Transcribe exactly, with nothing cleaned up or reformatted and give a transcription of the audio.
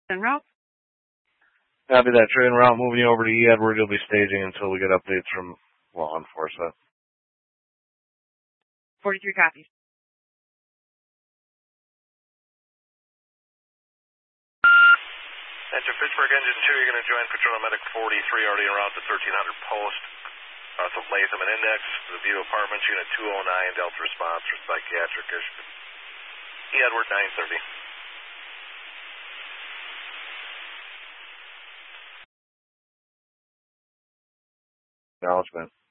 En route. Copy that. Trade en route. Moving you over to E. Edward. You'll be staging until we get updates from law enforcement. forty-three copies. Enter Pittsburgh Engine two, you're going to join Patrol Medic forty-three, already en route to thirteen hundred post. South of Latham and Index, the View Apartments, Unit two oh nine, Delta Response for psychiatric issue. E. Edward, nine thirty. Acknowledgement.